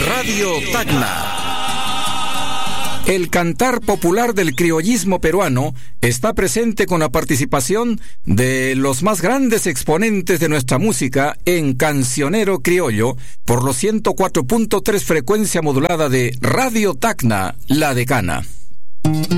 Radio Tacna. El cantar popular del criollismo peruano está presente con la participación de los más grandes exponentes de nuestra música en Cancionero Criollo por los 104.3 frecuencia modulada de Radio Tacna, La Decana.